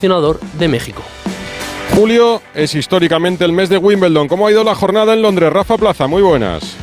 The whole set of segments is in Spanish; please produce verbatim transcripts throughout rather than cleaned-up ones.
de México. Julio es históricamente el mes de Wimbledon. ¿Cómo ha ido la jornada en Londres? Rafa Plaza, muy buenas.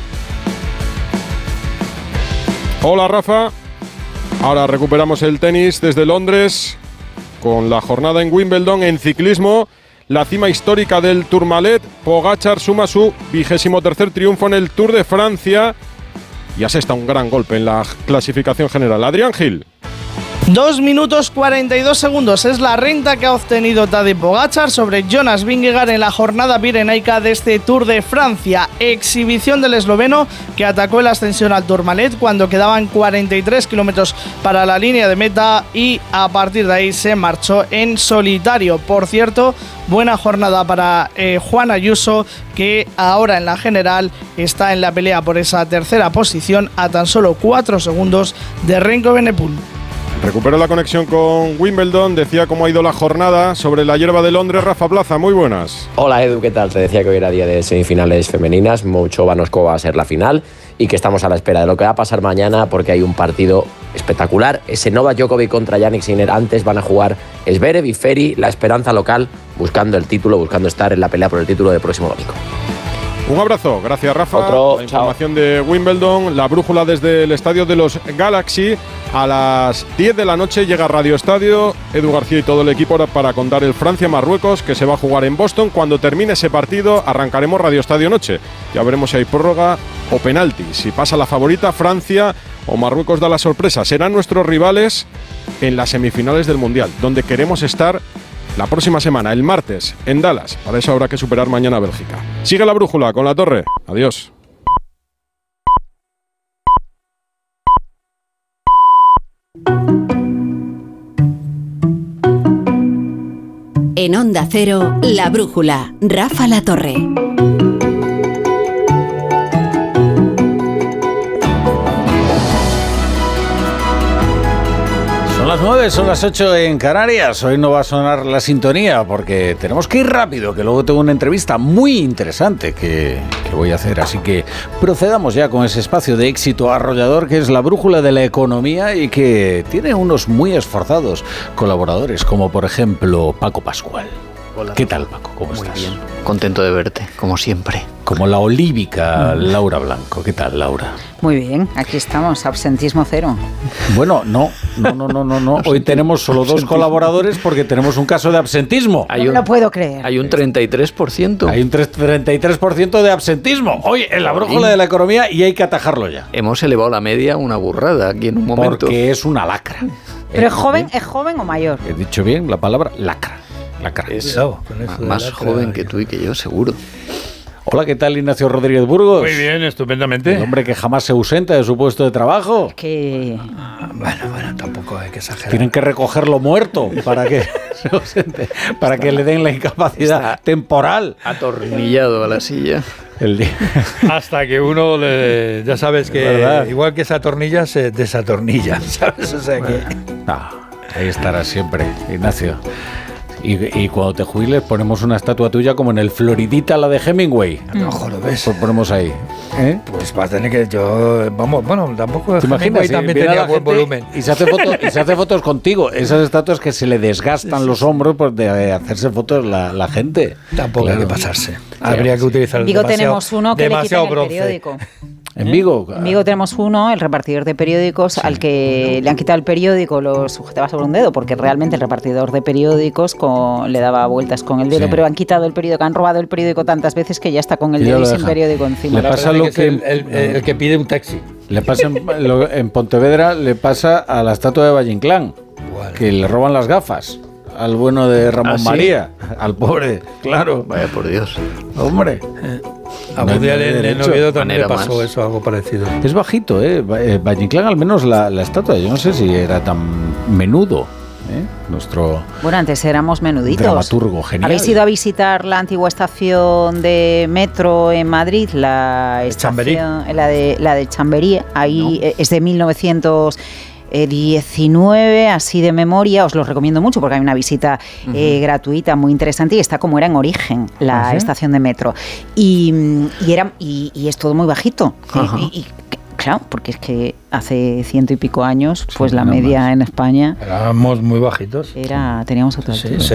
Hola Rafa. Ahora recuperamos el tenis desde Londres con la jornada en Wimbledon. En ciclismo, la cima histórica del Tourmalet. Pogačar suma su vigésimo tercer triunfo en el Tour de Francia y asesta un gran golpe en la clasificación general. Adrián Gil. dos minutos cuarenta y dos segundos es la renta que ha obtenido Tadej Pogačar sobre Jonas Vingegaard en la jornada pirenaica de este Tour de Francia. Exhibición del esloveno que atacó el ascensión al Tourmalet cuando quedaban cuarenta y tres kilómetros para la línea de meta y a partir de ahí se marchó en solitario. Por cierto, buena jornada para eh, Juan Ayuso, que ahora en la general está en la pelea por esa tercera posición a tan solo cuatro segundos de Remco Evenepoel. Recupero la conexión con Wimbledon. Decía cómo ha ido la jornada sobre la hierba de Londres. Rafa Plaza, muy buenas. Hola Edu, ¿qué tal? Te decía que hoy era día de semifinales femeninas. Mucho-Vanosco va a ser la final y que estamos a la espera de lo que va a pasar mañana porque hay un partido espectacular. Ese Novak Djokovic contra Jannik Sinner. Antes van a jugar Zverev y Ferry, la esperanza local, buscando el título, buscando estar en la pelea por el título del próximo domingo. Un abrazo, gracias Rafa. Otro, la información chao. De Wimbledon, la brújula desde el estadio de los Galaxy. A las diez de la noche llega Radio Estadio, Edu García y todo el equipo para contar el Francia-Marruecos que se va a jugar en Boston. Cuando termine ese partido arrancaremos Radio Estadio Noche. Ya veremos si hay prórroga o penalti. Si pasa la favorita Francia o Marruecos da la sorpresa. Serán nuestros rivales en las semifinales del Mundial, donde queremos estar la próxima semana, el martes, en Dallas. Para eso habrá que superar mañana a Bélgica. Sigue la brújula con La Torre. Adiós. En Onda Cero, La Brújula, Rafa La Torre. Son las nueve, son las ocho en Canarias. Hoy no va a sonar la sintonía porque tenemos que ir rápido, que luego tengo una entrevista muy interesante que, que voy a hacer. Así que procedamos ya con ese espacio de éxito arrollador que es la brújula de la economía y que tiene unos muy esforzados colaboradores, como por ejemplo Paco Pascual. Hola. ¿Qué tal, Paco? ¿Cómo Muy estás? bien, contento de verte, como siempre. Como la olívica Laura Blanco. ¿Qué tal, Laura? Muy bien, aquí estamos, absentismo cero. Bueno, no, no, no, no, no, no. Hoy tenemos solo dos colaboradores porque tenemos un caso de absentismo. No me lo puedo creer. Hay un treinta y tres por ciento. Hay un treinta y tres por ciento de absentismo. Oye, en la brújula de la economía y hay que atajarlo ya. Hemos elevado la media una burrada aquí en un momento. Porque es una lacra. ¿Pero es joven, es joven o mayor? He dicho bien la palabra lacra. Lacra. Es más joven que tú y que yo, seguro. Hola, ¿qué tal, Ignacio Rodríguez Burgos? Muy bien, estupendamente. El hombre que jamás se ausenta de su puesto de trabajo. Que... Ah, bueno, bueno, tampoco hay que exagerar. Tienen que recogerlo muerto para que se ausente, para Está, que le den la incapacidad temporal. Atornillado a la silla. El día. Hasta que uno, le, ya sabes que igual que se atornilla, se desatornilla, ¿sabes? O sea que... Ah, ahí estarás siempre, Ignacio. Y, y cuando te jubiles ponemos una estatua tuya como en el Floridita, la de Hemingway. No, lo ves. Pues ponemos ahí. ¿Eh? Pues vas a tener que yo... Vamos, bueno, tampoco... ¿Te imaginas? Sí, también tenía buen volumen. Y se, hace foto, y se hace fotos contigo. Esas estatuas que se le desgastan sí, los hombros por de hacerse fotos la, la gente. Tampoco claro. hay que pasarse. Claro, Habría que utilizar Digo, tenemos uno que le quitan el bronce. periódico. ¿En Vigo? En Vigo tenemos uno, el repartidor de periódicos, sí. al que le han quitado el periódico, lo sujetaba sobre un dedo, porque realmente el repartidor de periódicos con, le daba vueltas con el dedo, sí. pero han quitado el periódico, han robado el periódico tantas veces que ya está con el dedo y sin periódico encima. Le pasa lo que, que el, el, el, el que pide un taxi. Le pasa en, lo, en Pontevedra, le pasa a la estatua de Valle Inclán, bueno. que le roban las gafas. Al bueno de Ramón ¿Ah, sí? María, al pobre, claro. Vaya por Dios. Hombre. Eh, a Woody Allen en Oviedo también le pasó más. eso, algo parecido. Es bajito, ¿eh? Valle Inclán, al menos la, la estatua, yo no sé si era tan menudo. ¿eh? Nuestro bueno, antes éramos menuditos. Dramaturgo genial. ¿Habéis ido a visitar la antigua estación de metro en Madrid? La estación, la de, la de Chamberí. Ahí no. es de mil novecientos diecinueve, así de memoria, os lo recomiendo mucho porque hay una visita uh-huh. eh, gratuita muy interesante y está como era en origen la uh-huh. estación de metro y, y, era, y, y es todo muy bajito uh-huh. y, y claro, porque es que hace ciento y pico años pues sí, la media más. En España éramos muy bajitos era, teníamos otra sí, altura. se